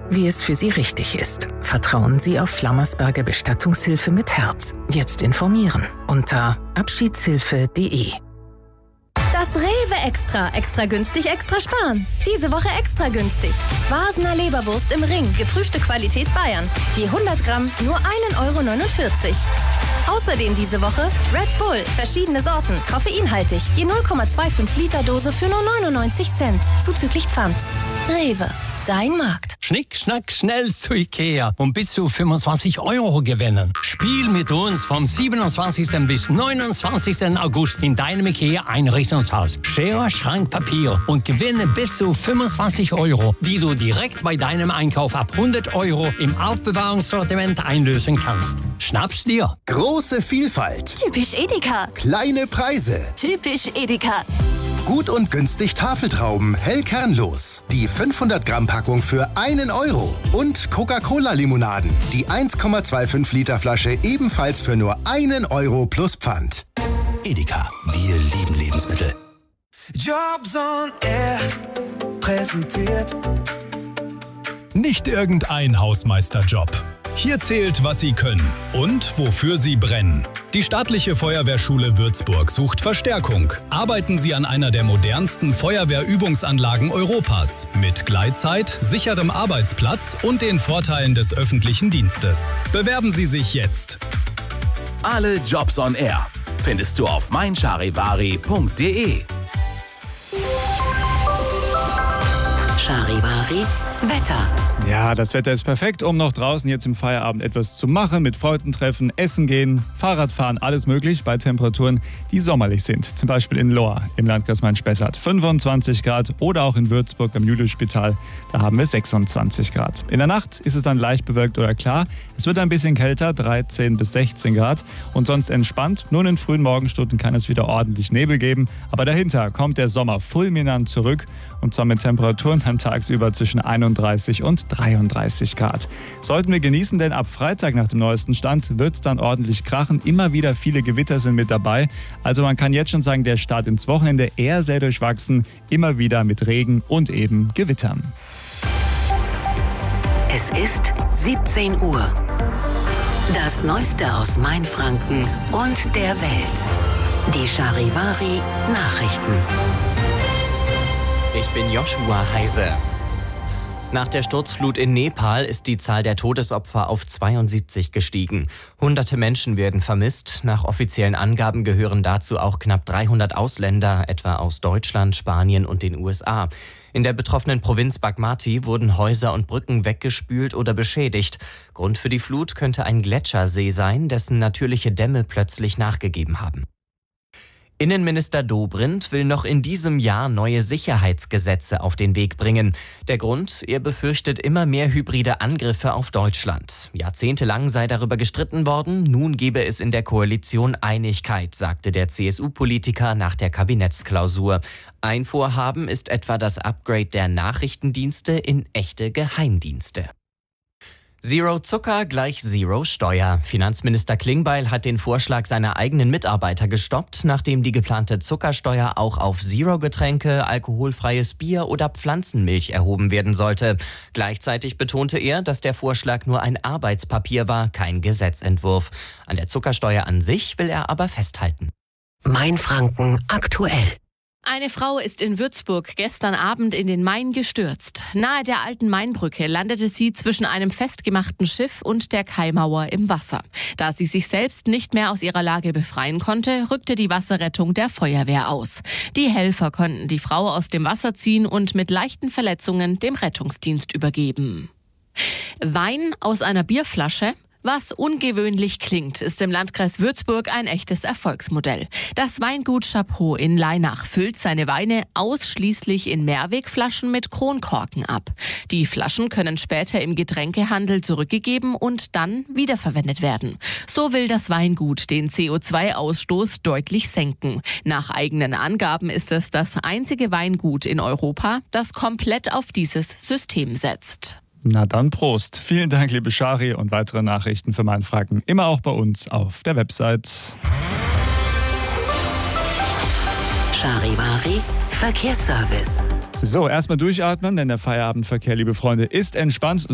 wie es für Sie richtig ist. Vertrauen Sie auf Flammersberger Bestattungshilfe mit Herz. Jetzt informieren unter abschiedshilfe.de. Das Rewe Extra. Extra günstig, extra sparen. Diese Woche extra günstig. Vasener Leberwurst im Ring. Geprüfte Qualität Bayern. Je 100 Gramm nur 1,49 €. Außerdem diese Woche Red Bull. Verschiedene Sorten. Koffeinhaltig. Je 0,25 Liter Dose für nur 99 Cent. Zuzüglich Pfand. Rewe. Dein Markt. Schnick, schnack, schnell zu Ikea und bis zu 25 € gewinnen. Spiel mit uns vom 27. bis 29. August in deinem Ikea-Einrichtungshaus. Schere, Schrank, Papier und gewinne bis zu 25 €, die du direkt bei deinem Einkauf ab 100 € im Aufbewahrungssortiment einlösen kannst. Schnapp's dir. Große Vielfalt. Typisch Edeka. Kleine Preise. Typisch Edeka. Gut und günstig Tafeltrauben, hell kernlos. Die 500 Gramm Packung für 1 €. Und Coca-Cola-Limonaden. Die 1,25 Liter Flasche ebenfalls für nur 1 € plus Pfand. Edeka, wir lieben Lebensmittel. Jobs on Air präsentiert. Nicht irgendein Hausmeisterjob. Hier zählt, was Sie können und wofür Sie brennen. Die Staatliche Feuerwehrschule Würzburg sucht Verstärkung. Arbeiten Sie an einer der modernsten Feuerwehrübungsanlagen Europas mit Gleitzeit, sicherem Arbeitsplatz und den Vorteilen des öffentlichen Dienstes. Bewerben Sie sich jetzt. Alle Jobs on Air findest du auf meincharivari.de. Charivari Wetter. Ja, das Wetter ist perfekt, um noch draußen jetzt im Feierabend etwas zu machen, mit Freunden treffen, essen gehen, Fahrrad fahren, alles möglich bei Temperaturen, die sommerlich sind. Zum Beispiel in Lohr im Landkreis Main-Spessart 25 Grad oder auch in Würzburg am Julius-Spital, da haben wir 26 Grad. In der Nacht ist es dann leicht bewölkt oder klar. Es wird ein bisschen kälter, 13 bis 16 Grad und sonst entspannt. Nur in den frühen Morgenstunden kann es wieder ordentlich Nebel geben, aber dahinter kommt der Sommer fulminant zurück und zwar mit Temperaturen dann tagsüber zwischen 31 und 33 Grad. Sollten wir genießen, denn ab Freitag nach dem neuesten Stand wird es dann ordentlich krachen. Immer wieder viele Gewitter sind mit dabei. Also man kann jetzt schon sagen, der Start ins Wochenende eher sehr durchwachsen. Immer wieder mit Regen und eben Gewittern. Es ist 17 Uhr. Das Neueste aus Mainfranken und der Welt. Die Charivari Nachrichten. Ich bin Joshua Heise. Nach der Sturzflut in Nepal ist die Zahl der Todesopfer auf 72 gestiegen. Hunderte Menschen werden vermisst. Nach offiziellen Angaben gehören dazu auch knapp 300 Ausländer, etwa aus Deutschland, Spanien und den USA. In der betroffenen Provinz Bagmati wurden Häuser und Brücken weggespült oder beschädigt. Grund für die Flut könnte ein Gletschersee sein, dessen natürliche Dämme plötzlich nachgegeben haben. Innenminister Dobrindt will noch in diesem Jahr neue Sicherheitsgesetze auf den Weg bringen. Der Grund, er befürchtet immer mehr hybride Angriffe auf Deutschland. Jahrzehntelang sei darüber gestritten worden, nun gebe es in der Koalition Einigkeit, sagte der CSU-Politiker nach der Kabinettsklausur. Ein Vorhaben ist etwa das Upgrade der Nachrichtendienste in echte Geheimdienste. Zero Zucker gleich Zero Steuer. Finanzminister Klingbeil hat den Vorschlag seiner eigenen Mitarbeiter gestoppt, nachdem die geplante Zuckersteuer auch auf Zero-Getränke, alkoholfreies Bier oder Pflanzenmilch erhoben werden sollte. Gleichzeitig betonte er, dass der Vorschlag nur ein Arbeitspapier war, kein Gesetzentwurf. An der Zuckersteuer an sich will er aber festhalten. Mainfranken aktuell. Eine Frau ist in Würzburg gestern Abend in den Main gestürzt. Nahe der alten Mainbrücke landete sie zwischen einem festgemachten Schiff und der Kaimauer im Wasser. Da sie sich selbst nicht mehr aus ihrer Lage befreien konnte, rückte die Wasserrettung der Feuerwehr aus. Die Helfer konnten die Frau aus dem Wasser ziehen und mit leichten Verletzungen dem Rettungsdienst übergeben. Wein aus einer Bierflasche? Was ungewöhnlich klingt, ist im Landkreis Würzburg ein echtes Erfolgsmodell. Das Weingut Chapeau in Leinach füllt seine Weine ausschließlich in Mehrwegflaschen mit Kronkorken ab. Die Flaschen können später im Getränkehandel zurückgegeben und dann wiederverwendet werden. So will das Weingut den CO2-Ausstoß deutlich senken. Nach eigenen Angaben ist es das einzige Weingut in Europa, das komplett auf dieses System setzt. Na dann Prost. Vielen Dank, liebe Shari, und weitere Nachrichten für Mainfranken immer auch bei uns auf der Website. Charivari Verkehrsservice. So, erstmal durchatmen, denn der Feierabendverkehr, liebe Freunde, ist entspannt.